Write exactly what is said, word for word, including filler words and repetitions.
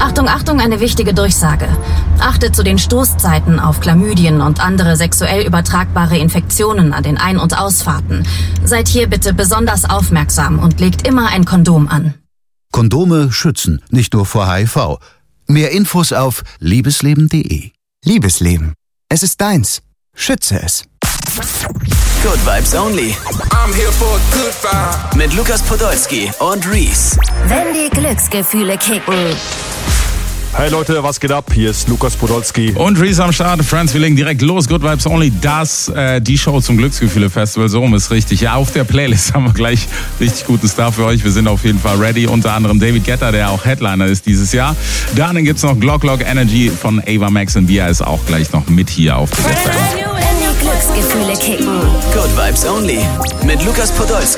Achtung, Achtung, eine wichtige Durchsage. Achtet zu den Stoßzeiten auf Chlamydien und andere sexuell übertragbare Infektionen an den Ein- und Ausfahrten. Seid hier bitte besonders aufmerksam und legt immer ein Kondom an. Kondome schützen, nicht nur vor H I V. Mehr Infos auf liebesleben punkt de. Liebesleben. Es ist deins. Schütze es. Good Vibes Only. I'm here for a good vibe. Mit Lukas Podolski und Reese. Wenn die Glücksgefühle kicken. Hey Leute, was geht ab? Hier ist Lukas Podolski. Und Reese am Start. Friends, wir legen direkt los. Good Vibes Only, das, äh, die Show zum Glücksgefühle-Festival. So rum ist richtig. Ja, auf der Playlist haben wir gleich richtig guten Stuff für euch. Wir sind auf jeden Fall ready. Unter anderem David Guetta, der auch Headliner ist dieses Jahr. Dann gibt's noch Glock Glock Energy von Ava Max und Bia ist auch gleich noch mit hier auf der F M. Wenn die Glücksgefühle kicken. Good Vibes Only. Mit Lukas Podolski.